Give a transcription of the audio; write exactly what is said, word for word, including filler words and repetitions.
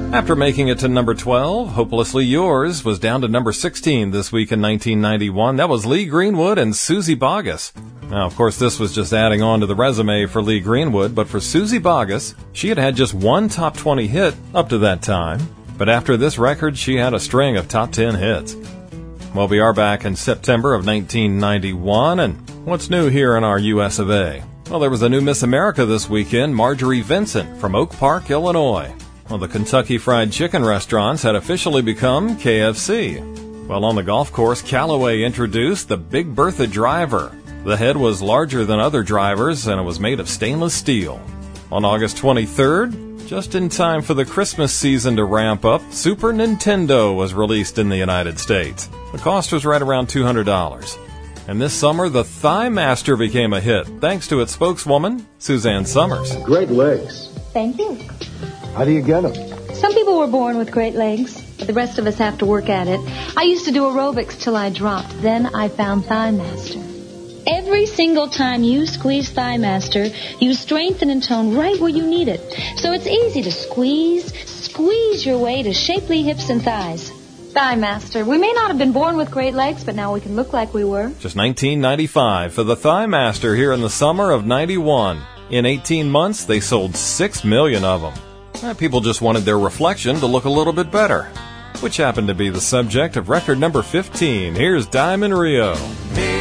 After making it to number twelve, Hopelessly Yours was down to number sixteen this week in nineteen ninety-one. That was Lee Greenwood and Suzy Bogguss. Now, of course, this was just adding on to the resume for Lee Greenwood, but for Suzy Bogguss, she had had just one top twenty hit up to that time. But after this record, she had a string of top ten hits. Well, we are back in September of nineteen ninety-one, and what's new here in our U S of A? Well, there was a new Miss America this weekend, Marjorie Vincent from Oak Park, Illinois. Well, the Kentucky Fried Chicken restaurants had officially become K F C. Well, on the golf course, Callaway introduced the Big Bertha driver. The head was larger than other drivers, and it was made of stainless steel. On August twenty-third, just in time for the Christmas season to ramp up, Super Nintendo was released in the United States. The cost was right around two hundred dollars. And this summer, the Thigh Master became a hit, thanks to its spokeswoman, Suzanne Summers. Great legs. Thank you. How do you get them? Some people were born with great legs, but the rest of us have to work at it. I used to do aerobics till I dropped. Then I found Thigh Master. Every single time you squeeze Thigh Master, you strengthen and tone right where you need it. So it's easy to squeeze, squeeze your way to shapely hips and thighs. Thigh Master. We may not have been born with great legs, but now we can look like we were. Just nineteen ninety-five for the Thigh Master here in the summer of ninety-one. In eighteen months, they sold six million of them. People just wanted their reflection to look a little bit better, which happened to be the subject of record number fifteen. Here's Diamond Rio.